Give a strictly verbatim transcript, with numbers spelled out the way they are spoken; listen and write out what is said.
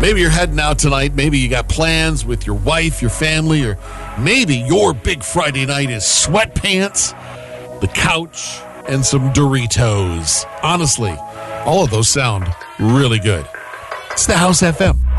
Maybe you're heading out tonight. Maybe you got plans with your wife, your family, or maybe your big Friday night is sweatpants, the couch, and some Doritos. Honestly, all of those sound really good. It's the House F M.